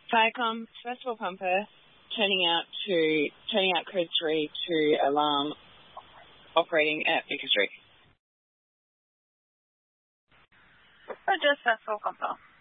Firecom, Festival Pumper, turning out code 3 to alarm operating at Beaker Street. Roger, Festival Pumper.